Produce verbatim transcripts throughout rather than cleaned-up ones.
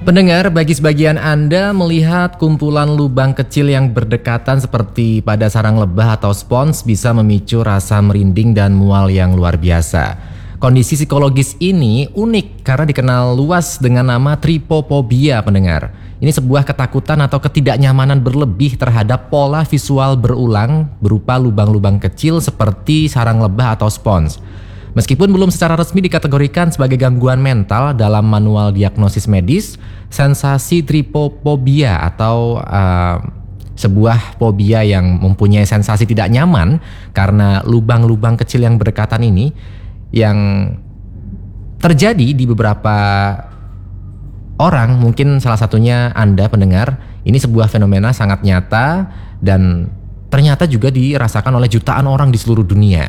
Pendengar, bagi sebagian Anda melihat kumpulan lubang kecil yang berdekatan seperti pada sarang lebah atau spons bisa memicu rasa merinding dan mual yang luar biasa. Kondisi psikologis ini unik karena dikenal luas dengan nama trypophobia, pendengar. Ini sebuah ketakutan atau ketidaknyamanan berlebih terhadap pola visual berulang berupa lubang-lubang kecil seperti sarang lebah atau spons. Meskipun belum secara resmi dikategorikan sebagai gangguan mental dalam manual diagnosis medis, sensasi trypophobia atau uh, sebuah fobia yang mempunyai sensasi tidak nyaman karena lubang-lubang kecil yang berdekatan ini yang terjadi di beberapa orang, mungkin salah satunya Anda pendengar. Ini sebuah fenomena sangat nyata dan ternyata juga dirasakan oleh jutaan orang di seluruh dunia.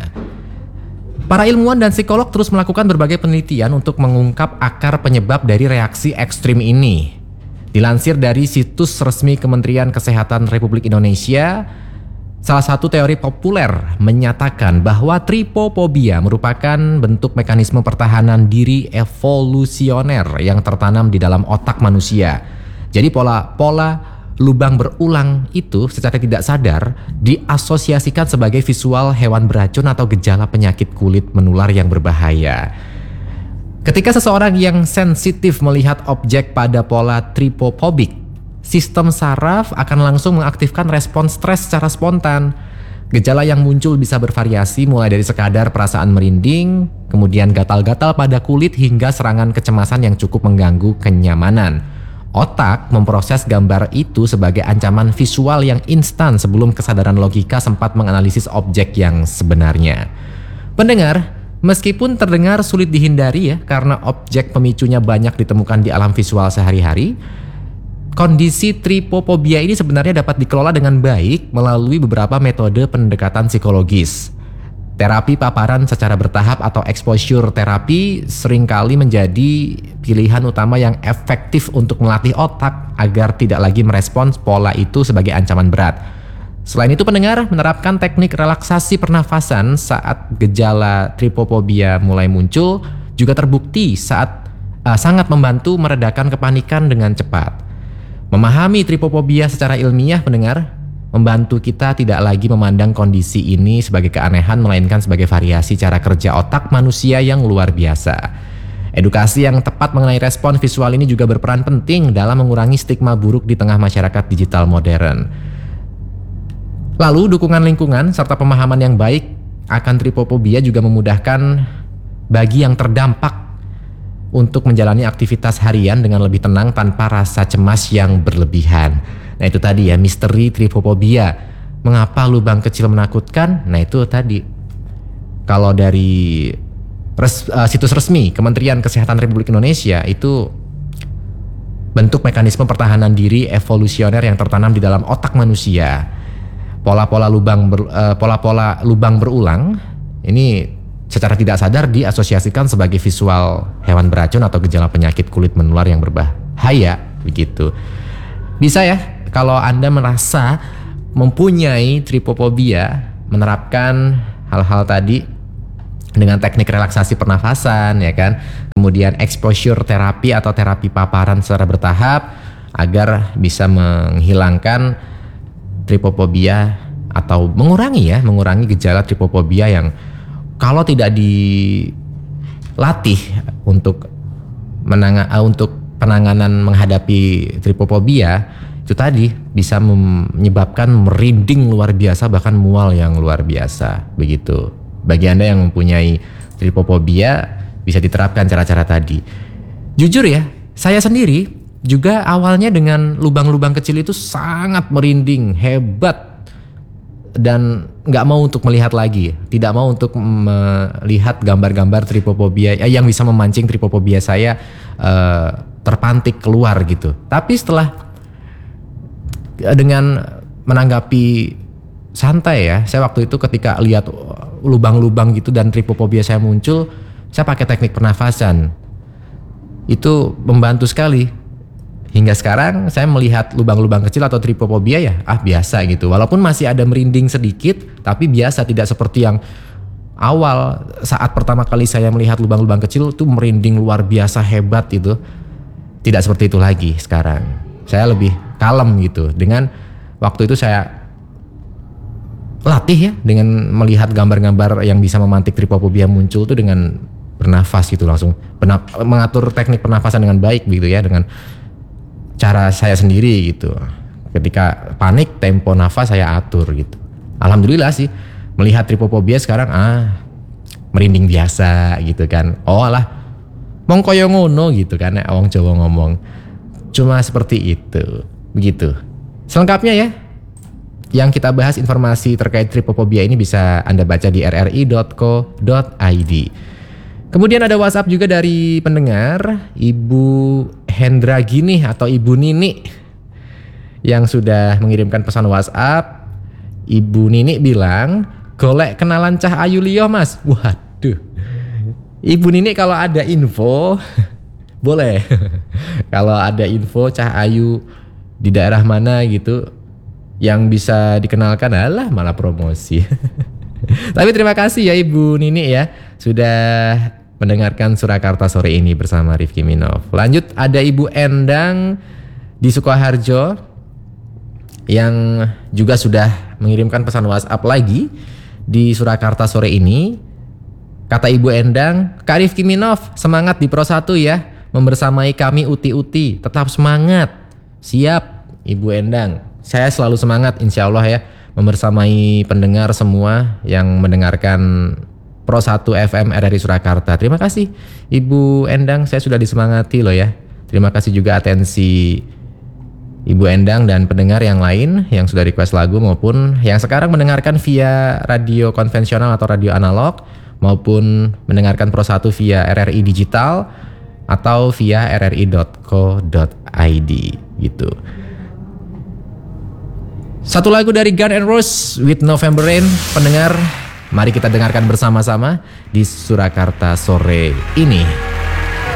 Para ilmuwan dan psikolog terus melakukan berbagai penelitian untuk mengungkap akar penyebab dari reaksi ekstrim ini. Dilansir dari situs resmi Kementerian Kesehatan Republik Indonesia, salah satu teori populer menyatakan bahwa trypophobia merupakan bentuk mekanisme pertahanan diri evolusioner yang tertanam di dalam otak manusia. Jadi pola-pola lubang berulang itu secara tidak sadar diasosiasikan sebagai visual hewan beracun atau gejala penyakit kulit menular yang berbahaya. Ketika seseorang yang sensitif melihat objek pada pola trypophobik, sistem saraf akan langsung mengaktifkan respons stres secara spontan. Gejala yang muncul bisa bervariasi mulai dari sekadar perasaan merinding, kemudian gatal-gatal pada kulit hingga serangan kecemasan yang cukup mengganggu kenyamanan. Otak memproses gambar itu sebagai ancaman visual yang instan sebelum kesadaran logika sempat menganalisis objek yang sebenarnya. Pendengar, meskipun terdengar sulit dihindari ya karena objek pemicunya banyak ditemukan di alam visual sehari-hari, kondisi trypophobia ini sebenarnya dapat dikelola dengan baik melalui beberapa metode pendekatan psikologis. Terapi paparan secara bertahap atau exposure terapi seringkali menjadi pilihan utama yang efektif untuk melatih otak agar tidak lagi merespons pola itu sebagai ancaman berat. Selain itu pendengar, menerapkan teknik relaksasi pernafasan saat gejala trypophobia mulai muncul juga terbukti saat uh, sangat membantu meredakan kepanikan dengan cepat. Memahami trypophobia secara ilmiah pendengar membantu kita tidak lagi memandang kondisi ini sebagai keanehan melainkan sebagai variasi cara kerja otak manusia yang luar biasa. Edukasi yang tepat mengenai respon visual ini juga berperan penting dalam mengurangi stigma buruk di tengah masyarakat digital modern. Lalu dukungan lingkungan serta pemahaman yang baik akan trypophobia juga memudahkan bagi yang terdampak untuk menjalani aktivitas harian dengan lebih tenang tanpa rasa cemas yang berlebihan. Nah itu tadi ya, misteri trypophobia. Mengapa lubang kecil menakutkan? Nah itu tadi. Kalau dari res, uh, situs resmi Kementerian Kesehatan Republik Indonesia itu bentuk mekanisme pertahanan diri evolusioner yang tertanam di dalam otak manusia. Pola-pola lubang ber, uh, pola-pola lubang berulang ini secara tidak sadar diasosiasikan sebagai visual hewan beracun atau gejala penyakit kulit menular yang berbahaya begitu. Bisa ya kalau Anda merasa mempunyai trypophobia, menerapkan hal-hal tadi dengan teknik relaksasi pernafasan ya kan, kemudian exposure terapi atau terapi paparan secara bertahap agar bisa menghilangkan trypophobia atau mengurangi ya, mengurangi gejala trypophobia yang kalau tidak dilatih untuk menang untuk penanganan menghadapi trypophobia itu tadi bisa menyebabkan merinding luar biasa bahkan mual yang luar biasa begitu. Bagi Anda yang mempunyai trypophobia bisa diterapkan cara-cara tadi. Jujur ya, saya sendiri juga awalnya dengan lubang-lubang kecil itu sangat merinding, hebat dan nggak mau untuk melihat lagi, tidak mau untuk melihat gambar-gambar trypophobia yang bisa memancing trypophobia saya uh, terpantik keluar gitu. Tapi setelah dengan menanggapi santai ya, saya waktu itu ketika lihat lubang-lubang gitu dan trypophobia saya muncul, saya pakai teknik pernafasan. Itu membantu sekali. Hingga sekarang saya melihat lubang-lubang kecil atau trypophobia ya, ah biasa gitu. Walaupun masih ada merinding sedikit, tapi biasa, tidak seperti yang awal saat pertama kali saya melihat lubang-lubang kecil itu merinding luar biasa hebat itu. tidak seperti itu lagi sekarang. Saya lebih kalem gitu. Dengan waktu itu saya latih ya dengan melihat gambar-gambar yang bisa memantik tripofobia muncul tuh dengan bernafas gitu, langsung penaf- mengatur teknik pernafasan dengan baik begitu ya, dengan cara saya sendiri gitu. Ketika panik, tempo nafas saya atur gitu. Alhamdulillah sih melihat tripofobia sekarang ah merinding biasa gitu kan. Oh alah mong koyo ngono gitu kan, wong Jawa ngomong. Cuma seperti itu. Begitu. Selengkapnya ya, yang kita bahas informasi terkait tripofobia ini bisa Anda baca di r r i dot co dot i d. Kemudian ada WhatsApp juga dari pendengar Ibu Hendra Gini atau Ibu Nini yang sudah mengirimkan pesan WhatsApp. Ibu Nini bilang, golek kenalan Cah Ayu liyo Mas. Waduh. Ibu Nini kalau ada info boleh. Kalau ada info Cah Ayu di daerah mana gitu yang bisa dikenalkan, alah malah promosi. Tapi terima kasih ya Ibu Nini ya sudah mendengarkan Surakarta sore ini bersama Rifki Minov. Lanjut ada Ibu Endang di Sukoharjo yang juga sudah mengirimkan pesan WhatsApp lagi di Surakarta sore ini. Kata Ibu Endang, Kak Rifki Minov semangat di Pro satu ya, membersamai kami uti-uti, tetap semangat. Siap Ibu Endang, saya selalu semangat insya Allah ya, membersamai pendengar semua yang mendengarkan Pro satu F M R R I Surakarta. Terima kasih Ibu Endang, saya sudah disemangati loh ya. Terima kasih juga atensi Ibu Endang dan pendengar yang lain yang sudah request lagu maupun yang sekarang mendengarkan via radio konvensional atau radio analog maupun mendengarkan Pro satu via R R I digital atau via r r i dot co dot i d gitu. Satu lagu dari Guns N' Roses with November Rain, pendengar, mari kita dengarkan bersama-sama di Surakarta sore ini.